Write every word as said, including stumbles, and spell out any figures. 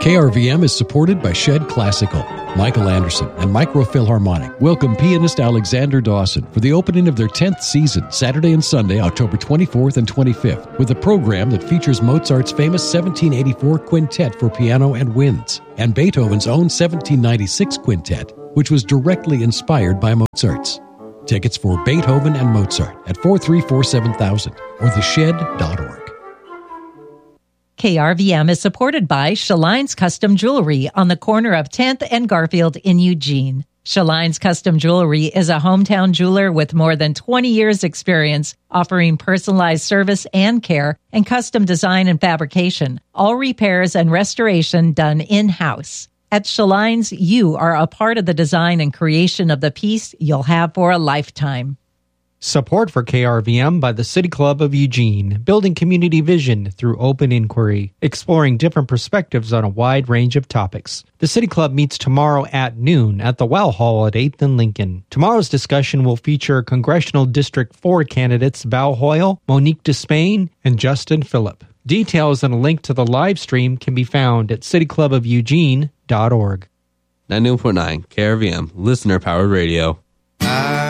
K R V M is supported by Shed Classical. Michael Anderson and Microphilharmonic welcome pianist Alexander Dawson for the opening of their tenth season, Saturday and Sunday, October twenty-fourth and twenty-fifth, with a program that features Mozart's famous seventeen eighty-four quintet for piano and winds, and Beethoven's own seventeen ninety-six quintet, which was directly inspired by Mozart's. Tickets for Beethoven and Mozart at four three four seven thousand or the shed dot org. K R V M is supported by Shaline's Custom Jewelry on the corner of tenth and Garfield in Eugene. Shaline's Custom Jewelry is a hometown jeweler with more than twenty years experience offering personalized service and care and custom design and fabrication, all repairs and restoration done in-house. At Shaline's, you are a part of the design and creation of the piece you'll have for a lifetime. Support for K R V M by the City Club of Eugene, building community vision through open inquiry, exploring different perspectives on a wide range of topics. The City Club meets tomorrow at noon at the Well Hall at eighth and Lincoln. Tomorrow's discussion will feature Congressional District four candidates Val Hoyle, Monique Despain, and Justin Phillip. Details and a link to the live stream can be found at city club of eugene dot org. ninety-one point nine K R V M, listener-powered radio. I